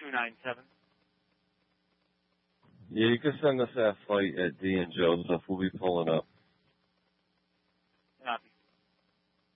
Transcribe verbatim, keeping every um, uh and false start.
two nine seven. Yeah, you can send us that flight at D and Joseph. We'll be pulling up.